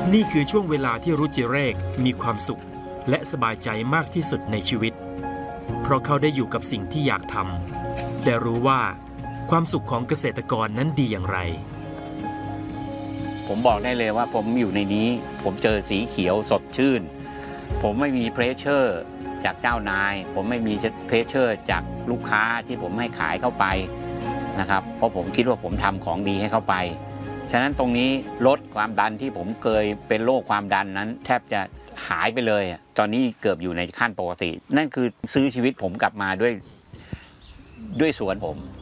นี่คือช่วงเวลาที่รุจิเรกมีความสุขและสบายใจมากที่สุดในชีวิตเพราะเขาได้อยู่กับสิ่งที่อยากทำและรู้ว่าความสุขของเกษตรกรนั้นดีอย่างไรผมบอกได้เลยว่าผมอยู่ในนี้ผมเจอสีเขียวสดชื่นผมไม่มีเพรสเชอร์จากเจ้านายผมไม่มีเพรสเชอร์จากลูกค้าที่ผมให้ขายเข้าไปนะครับเพราะผมคิดว่าผมทำของดีให้เข้าไปฉะนั้นตรงนี้ลดความดันที่ผมเคยเป็นโรคความดันนั้นแทบจะหายไปเลยตอนนี้เกือบอยู่ในขั้นปกตินั่นคือซื้อชีวิตผมกลับมาด้วยสวนผม